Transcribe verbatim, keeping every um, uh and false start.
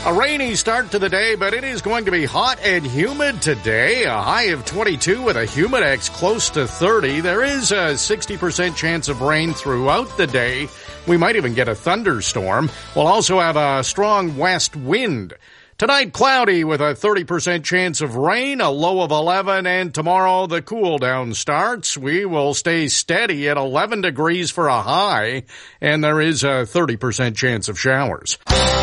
A rainy start to the day, but it is going to be hot and humid today. A high of twenty-two with a humidex close to thirty. There is a sixty percent chance of rain throughout the day. We might even get a thunderstorm. We'll also have a strong west wind. Tonight, cloudy with a thirty percent chance of rain, a low of eleven, and tomorrow the cool down starts. We will stay steady at eleven degrees for a high, and there is a thirty percent chance of showers.